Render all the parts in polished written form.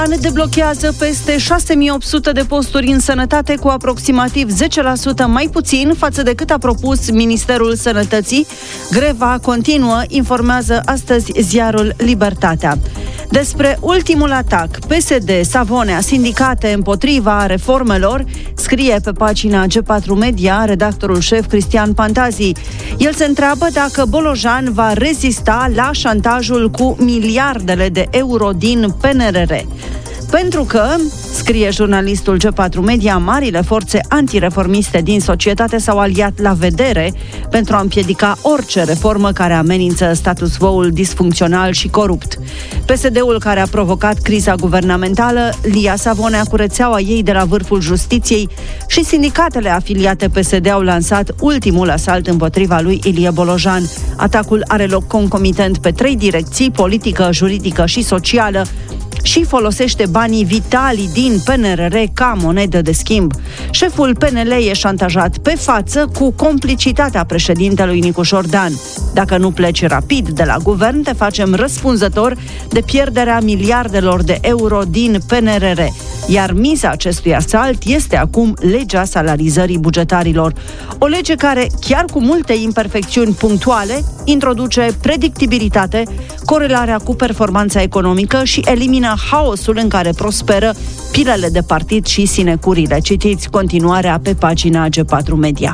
Deblochează peste 6.800 de posturi în sănătate, cu aproximativ 10% mai puțin față de cât a propus Ministerul Sănătății. Greva continuă, informează astăzi ziarul Libertatea. Despre ultimul atac PSD, Savonea, sindicate împotriva reformelor, scrie pe pagina G4 Media redactorul șef Cristian Pantazi. El se întreabă dacă Bolojan va rezista la șantajul cu miliardele de euro din PNRR. Pentru că, scrie jurnalistul G4 Media, marile forțe antireformiste din societate s-au aliat la vedere pentru a împiedica orice reformă care amenință status quo-ul disfuncțional și corupt. PSD-ul, care a provocat criza guvernamentală, Lia Savonea cu rețeaua ei de la vârful justiției, și sindicatele afiliate PSD au lansat ultimul asalt împotriva lui Ilie Bolojan. Atacul are loc concomitent pe 3 direcții: politică, juridică și socială, și folosește banii vitali din PNRR ca monedă de schimb. Șeful PNL e șantajat pe față cu complicitatea președintelui Nicușor Dan. Dacă nu pleci rapid de la guvern, te facem răspunzător de pierderea miliardelor de euro din PNRR. Iar miza acestui asalt este acum legea salarizării bugetarilor. O lege care, chiar cu multe imperfecțiuni punctuale, introduce predictibilitate, corelarea cu performanța economică și elimină haosul în care prosperă pilele de partid și sinecurile. Citiți continuarea pe pagina G4 Media.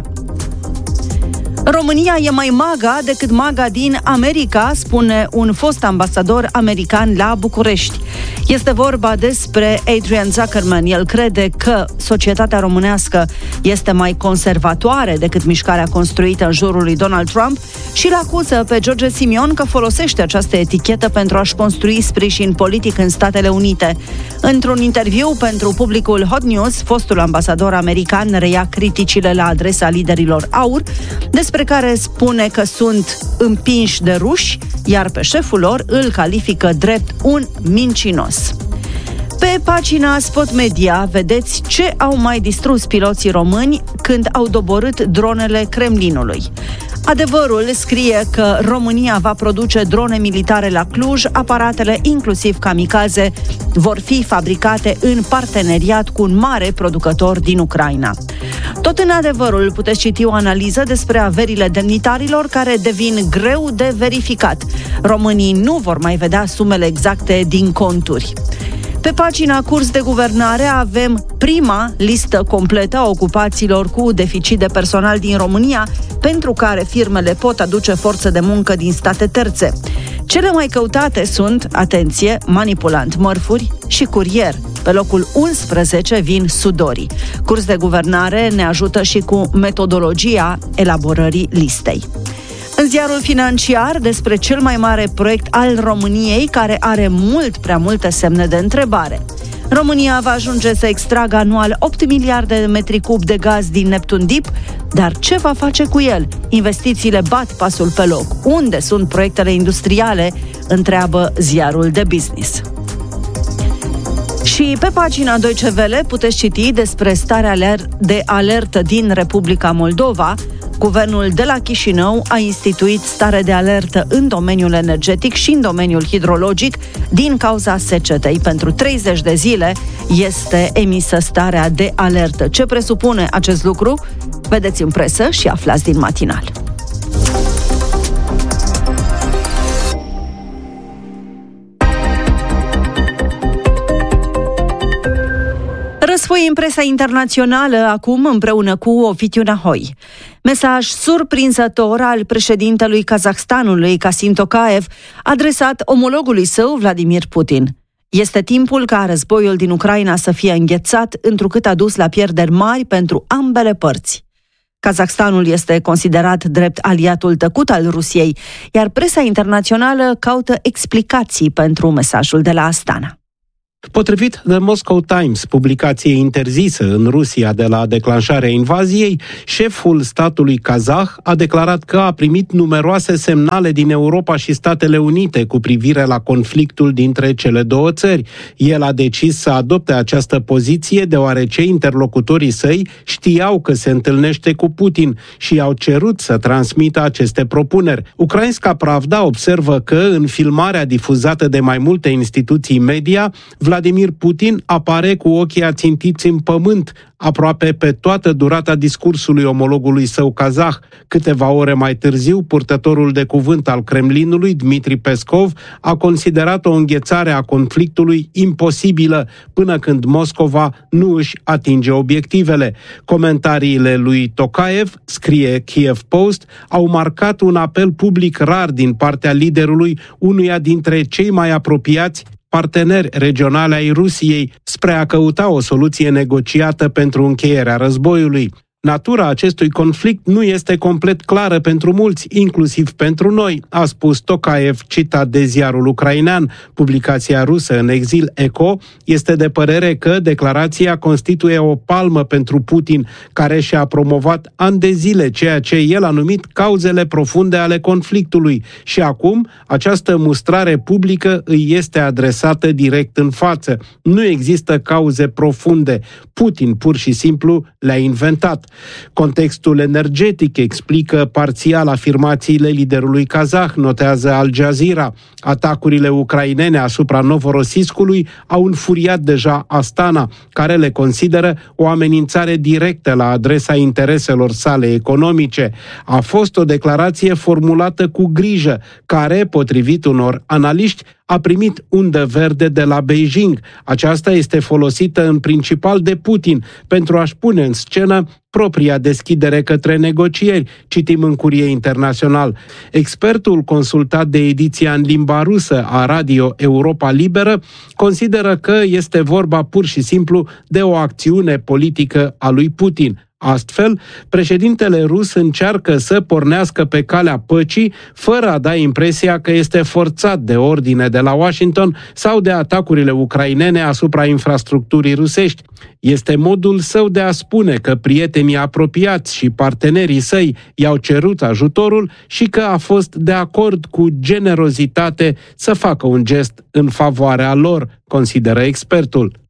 România e mai maga decât maga din America, spune un fost ambasador american la București. Este vorba despre Adrian Zuckerman. El crede că societatea românească este mai conservatoare decât mișcarea construită în jurul lui Donald Trump și îl acuză pe George Simion că folosește această etichetă pentru a-și construi sprijin politic în Statele Unite. Într-un interviu pentru publicul Hot News, fostul ambasador american reia criticile la adresa liderilor AUR, despre care spune că sunt împinși de ruși, iar pe șeful lor îl califică drept un mincinos. Pe pagina Spot Media vedeți ce au mai distrus piloții români când au doborât dronele Kremlinului. Adevărul scrie că România va produce drone militare la Cluj. Aparatele, inclusiv kamikaze, vor fi fabricate în parteneriat cu un mare producător din Ucraina. Tot în Adevărul puteți citi o analiză despre averile demnitarilor care devin greu de verificat. Românii nu vor mai vedea sumele exacte din conturi. Pe pagina Curs de Guvernare avem prima listă completă a ocupațiilor cu deficit de personal din România, pentru care firmele pot aduce forță de muncă din state terțe. Cele mai căutate sunt, atenție, manipulant mărfuri și curier. Pe locul 11 vin sudorii. Curs de Guvernare ne ajută și cu metodologia elaborării listei. În ziarul Financiar, despre cel mai mare proiect al României, care are mult prea multe semne de întrebare. România va ajunge să extragă anual 8 miliarde de metri cub de gaz din Neptun Deep, dar ce va face cu el? Investițiile bat pasul pe loc. Unde sunt proiectele industriale? Întreabă ziarul de Business. Și pe pagina Deutsche Welle puteți citi despre starea de alertă din Republica Moldova. Guvernul de la Chișinău a instituit stare de alertă în domeniul energetic și în domeniul hidrologic din cauza secetei. Pentru 30 de zile este emisă starea de alertă. Ce presupune acest lucru? Vedeți în presă și aflați din matinal. Răsfoi în presa internațională acum împreună cu Ovidiu Nahoi. Mesaj surprinzător al președintelui Kazahstanului, Kasim Tokayev, adresat omologului său, Vladimir Putin. Este timpul ca războiul din Ucraina să fie înghețat, întrucât a dus la pierderi mari pentru ambele părți. Kazahstanul este considerat drept aliatul tăcut al Rusiei, iar presa internațională caută explicații pentru mesajul de la Astana. Potrivit The Moscow Times, publicație interzisă în Rusia de la declanșarea invaziei, șeful statului kazah a declarat că a primit numeroase semnale din Europa și Statele Unite cu privire la conflictul dintre cele două țări. El a decis să adopte această poziție deoarece interlocutorii săi știau că se întâlnește cu Putin și i-au cerut să transmită aceste propuneri. Ukrainska Pravda observă că în filmarea difuzată de mai multe instituții media, Vladimir Vladimir Putin apare cu ochii ațintiți în pământ aproape pe toată durata discursului omologului său kazah. Câteva ore mai târziu, purtătorul de cuvânt al Kremlinului, Dmitri Peskov, a considerat o înghețare a conflictului imposibilă până când Moscova nu își atinge obiectivele. Comentariile lui Tokayev, scrie Kiev Post, au marcat un apel public rar din partea liderului unuia dintre cei mai apropiați parteneri regionale ai Rusiei spre a căuta o soluție negociată pentru încheierea războiului. Natura acestui conflict nu este complet clară pentru mulți, inclusiv pentru noi, a spus Tokayev, citat de ziarul ucrainean. Publicația rusă în exil Echo este de părere că declarația constituie o palmă pentru Putin, care și-a promovat ani de zile ceea ce el a numit cauzele profunde ale conflictului și acum această mustrare publică îi este adresată direct în față. Nu există cauze profunde. Putin pur și simplu le-a inventat. Contextul energetic explică parțial afirmațiile liderului kazah, notează Al Jazeera. Atacurile ucrainene asupra Novorossiyskului au înfuriat deja Astana, care le consideră o amenințare directă la adresa intereselor sale economice. A fost o declarație formulată cu grijă, care, potrivit unor analiști, a primit undă verde de la Beijing. Aceasta este folosită în principal de Putin pentru a-și pune în scenă propria deschidere către negocieri, citim în Curie Internațional. Expertul consultat de ediția în limba rusă a Radio Europa Liberă consideră că este vorba pur și simplu de o acțiune politică a lui Putin. Astfel, președintele rus încearcă să pornească pe calea păcii fără a da impresia că este forțat de ordine de la Washington sau de atacurile ucrainene asupra infrastructurii rusești. Este modul său de a spune că prietenii apropiați și partenerii săi i-au cerut ajutorul și că a fost de acord cu generozitate să facă un gest în favoarea lor, consideră expertul.